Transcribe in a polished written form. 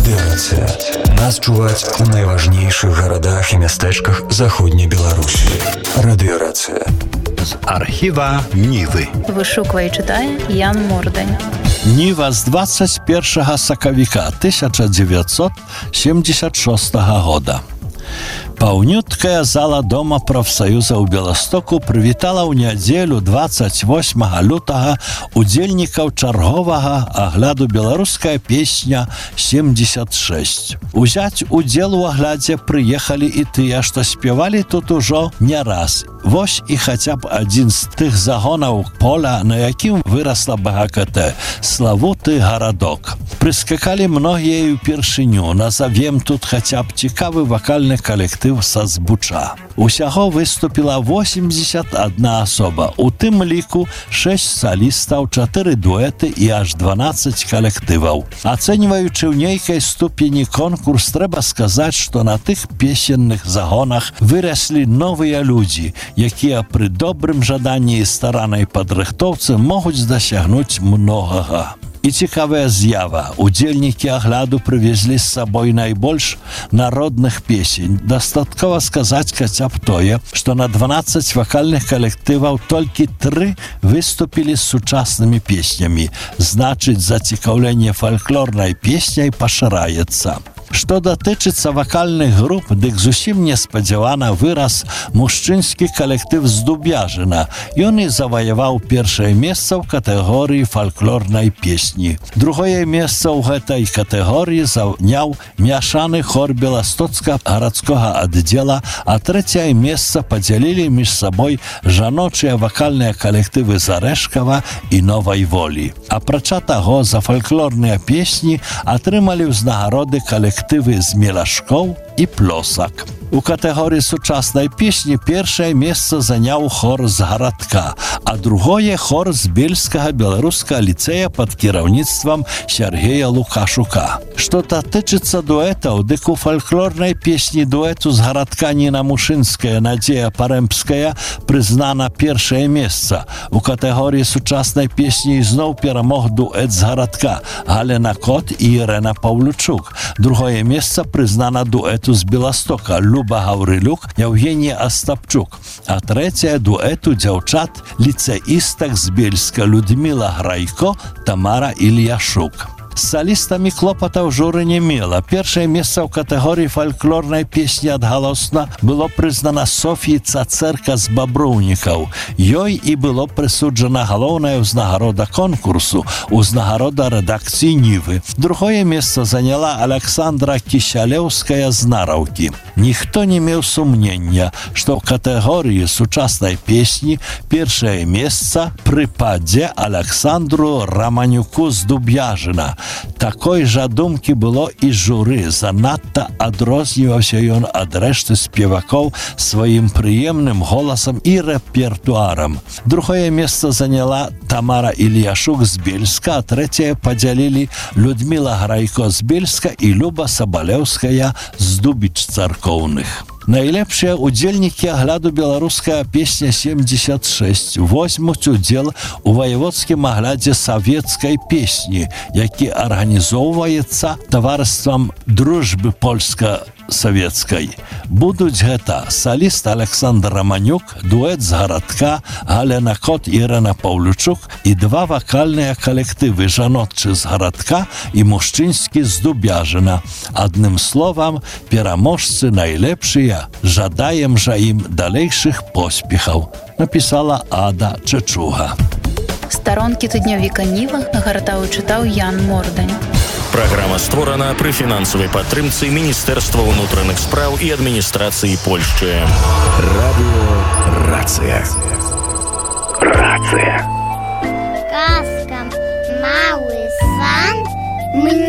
Радыёрацыя. Нас чуваць у найважнейшых гарадах і мястэчках заходняй Беларусі. Радыёрацыя. З архіва Нівы. Вышуквае і чытае Ян Мордань. Ніва з 21 сакавіка 1976 года. Паўнюткая зала Дома прафсаюза ў Беластоку прывітала ў нядзелю 28 лютага удзельнікаў чарговага агляду «Беларуская песня 76». Узяць удзел у аглядзе прыехалі і тыя, што спявалі тут ужо не раз. Вось і хаця б адзін з тых загонаў поля, на якім вырасла БГКТ – славуты гарадок. Прыскакалі многія і ўпершыню. Назавем тут хаця б цікавы вакальны калектыў са Збуча. Усяго выступіла 81 асоба. У тым ліку 6 салістаў, 4 дуэты і аж 12 калектываў. Ацэньваючы ў нейкай ступені конкурс, трэба сказаць, што на тых песенных загонах выраслі новыя людзі, якія пры добрым жаданні і старанай падрыхтоўцы могуць дасягнуць многага. І цікавая з'ява. Удзельнікі агляду прывезлі з сабой найбольш народных песень. Дастаткова сказаць хаця б тое, што на 12 вакальных калектываў толькі 3 выступілі з сучаснымі песнямі. Значыць, зацікаўленне фальклорнай песняй пашыраецца. Што датычыцца вакальных груп, дык зусім неспадзявана вырас мужчынскі калектыў з Дубяжына. Ён і заваяваў першае месца ў катэгорыі фальклорнай песні. Другое месца ў гэтай катэгорыі заняў мяшаны хор Беластоцкага гарадскога аддзела, а трэцяе месца падзялілі між сабой жаночыя вакальныя калектывы Зарэшкава і Новай Волі. Апрача таго, за фальклорныя песні атрымалі ўзнагароды калектывы з Мелашкоў і Плосак. У катэгорыі сучаснай песні першае месца заняў хор з гарадка, а другое хор з Бельскага беларускага ліцэя пад кіраўніцтвам Сергея Лукашука. Што датычыцца дуэтаў, дык у фальклорнай песні дуэту з гарадка Ніна Мушынская, Надзея Парэмпская прызнана першае месца. У катэгорыі сучаснай песні ізноў перамог дуэт з гарадка Галена Кот і Ірена Паўлючук. Другое месца прызнана дуэту з Беластока Люба Гаўрылюк, Евгенія Астапчук, а трэцяе дуэту дзяўчат ліцэістак з Бельска Людміла Грайко, Тамара Ільяшук. З салістамі клопатаў журы не мела. Першае месца ў катэгорыі фальклорнай песні адгалосна было прызнана Софіі Цацэрка з Баброўнікаў. Ёй і было прысуджана галоўная ўзнагарода конкурсу, ўзнагарода рэдакцыі Нівы. Другое месца заняла Александра Кісялеўская з Нараўкі. Ніхто не меў сумнення, што ў катэгорыі сучаснай песні першае месца прыпадзе Александру Раманюку з Дубяжына. Такой жа думкі было і журы. Занадта адрозніваўся ён ад рэшты спевакоў сваім прыемным голасам і рэпертуарам. Другое месца заняла Тамара Ільяшук з Бельска, а трэцяе падзялілі Людміла Грайко з Бельска і Люба Сабалеўская з Дубіч царкоўных. Найлепшыя удзельнікі агляду «Беларуская песня 76» возьмуць удзел у ваяводскім аглядзе савецкай песні, які арганізоўваецца таварыствам дружбы польска-савецкай. Будуць гэта саліст Александр Раманюк, дуэт з гарадка Галена Кот і Ірена Паўлючук і 2 вакальныя калектывы жаночы з гарадка і мужчынскі з Дубяжына. Адным словам, пераможцы найлепшыя. Жадаем жа ім далейшых поспехаў, напісала Ада Чачуга. Старонкі тыднёвіка Ніва гартаў і чытаў Ян Мордань. Праграма створана пры фінансавай падтрымцы Міністэрства ўнутраных спраў і адміністрацыі Польшчы. Радыёрацыя. Рацыя. Казка «Малый сан» мне